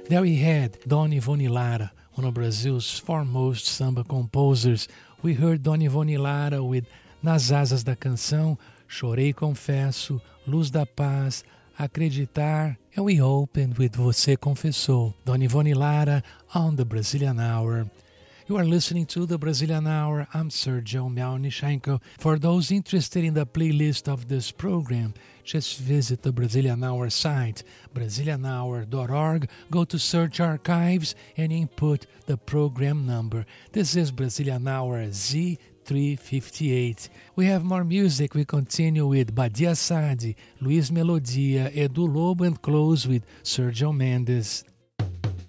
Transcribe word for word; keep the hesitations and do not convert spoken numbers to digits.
There we had Dona Ivone Lara, one of Brazil's foremost samba composers. We heard Dona Ivone Lara with Nas Asas da Canção, Chorei Confesso, Luz da Paz, Acreditar, and we opened with Você Confessou, Dona Ivone Lara on the Brazilian Hour. You are listening to the Brazilian Hour. I'm Sergio Melnichenko. For those interested in the playlist of this program, just visit the Brazilian Hour site, brazilian hour dot org. Go to Search Archives and input the program number. This is Brazilian Hour Z three fifty-eight. We have more music. We continue with Badia Sadi, Luiz Melodia, Edu Lobo, and close with Sergio Mendes.